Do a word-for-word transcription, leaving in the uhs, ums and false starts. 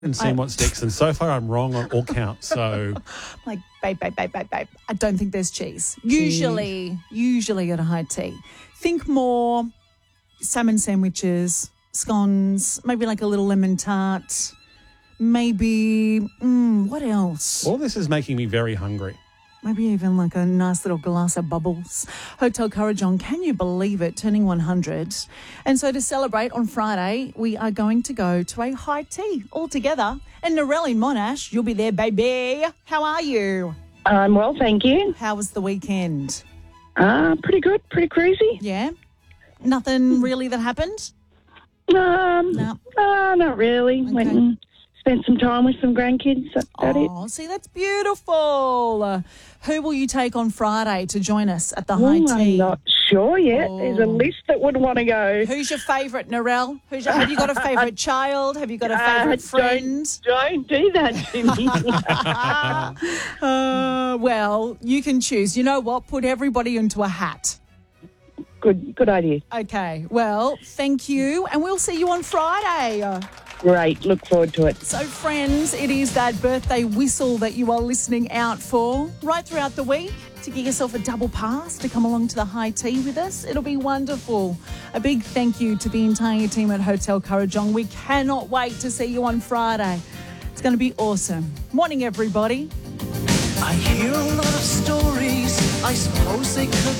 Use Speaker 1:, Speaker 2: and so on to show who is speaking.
Speaker 1: and seen what sticks, and so far I'm wrong on all counts. So,
Speaker 2: like, babe, babe, babe, babe, babe. I don't think there's cheese. Usually, usually at a high tea. Think more salmon sandwiches, scones, maybe like a little lemon tart, maybe, mm, what else?
Speaker 1: all this is making me very hungry.
Speaker 2: Maybe even like a nice little glass of bubbles. Hotel Currajong, can you believe it, turning one hundred? And so to celebrate on Friday, we are going to go to a high tea all together. And Narelle Monash, you'll be there, baby. How are you?
Speaker 3: I'm well, thank you.
Speaker 2: How was the weekend?
Speaker 3: Uh, pretty good, pretty crazy.
Speaker 2: Yeah? Nothing really that happened?
Speaker 3: Um,
Speaker 2: No.
Speaker 3: uh, not really.
Speaker 2: Okay.
Speaker 3: Went and spent some time with some grandkids. That's about it.
Speaker 2: Oh, see, that's beautiful. Uh, who will you take on Friday to join us at the high
Speaker 3: Well,
Speaker 2: tea?
Speaker 3: I'm not sure yet.
Speaker 2: Oh.
Speaker 3: There's a list that would want to go.
Speaker 2: Who's your favourite, Narelle? Who's your, have you got a favourite child? Have you got a favourite
Speaker 3: Uh,
Speaker 2: friend?
Speaker 3: Don't, don't do that to me.
Speaker 2: Uh, well, you can choose. You know what? Put everybody into a hat.
Speaker 3: good, good idea.
Speaker 2: Okay, well, thank you, and we'll see you on Friday. Uh,
Speaker 3: Great. Look forward to it.
Speaker 2: So, friends, it is that birthday whistle that you are listening out for right throughout the week to get yourself a double pass to come along to the high tea with us. It'll be wonderful. A big thank you to the entire team at Hotel Currajong. We cannot wait to see you on Friday. It's going to be awesome. Morning, everybody.
Speaker 4: I hear a lot of stories. I suppose they could